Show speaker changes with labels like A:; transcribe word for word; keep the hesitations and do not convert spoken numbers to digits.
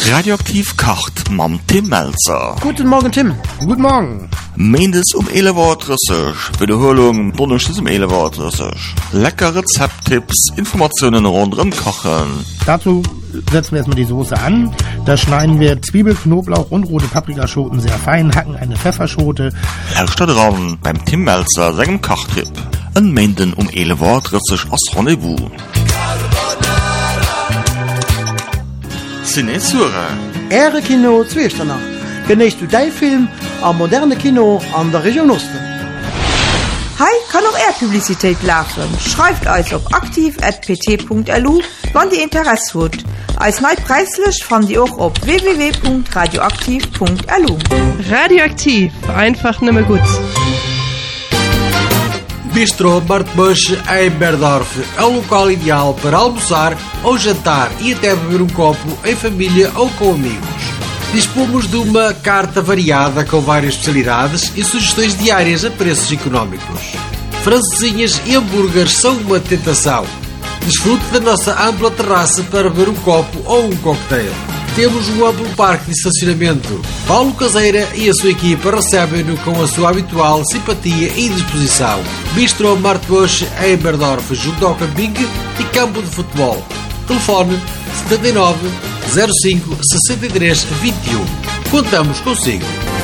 A: Radioaktiv kocht mam Tim Melzer.
B: Guten Morgen, Tim.
C: Guten Morgen.
A: Meint um elf Uhr dreißig. Wiederholung, Donnerstag um elf Uhr dreißig. Lecker Rezepttipps, Informationen rund um Kochen.
C: Dazu setzen wir erstmal die Soße an. Da schneiden wir Zwiebel, Knoblauch und rote Paprikaschoten sehr fein, hacken eine Pfefferschote.
A: Lauscht da dran beim Tim Melzer, seinem Kochtipp. Und meint um elf Uhr dreißig als Rendezvous. Cinesura.
B: Ehre Kino, Zwiesternacht. Genießt du dein Film am moderne Kino an der Region Osten.
D: Hi, kann auch Air-Publizität laufen. Schreibt euch auf aktiv at p t punkt l u, wann die Interesse hat. Als neu preislich fand ihr auch auf w w w punkt radioaktiv punkt l u.
E: Radioaktiv, einfach nimmer gut.
F: Bistro Bartbush em Berdorf é o local ideal para almoçar ou jantar e até beber um copo em família ou com amigos. Dispomos de uma carta variada com várias especialidades e sugestões diárias a preços económicos. Francesinhas e hambúrgueres são uma tentação. Desfrute da nossa ampla terraça para beber um copo ou um cocktail. Temos um amplo parque de estacionamento. Paulo Caseira e a sua equipa recebem-no com a sua habitual simpatia e disposição. Bistro Martbush em Berdorf, junto ao camping e campo de futebol. Telefone setenta e nove, zero cinco, sessenta e três, vinte e um. Contamos consigo.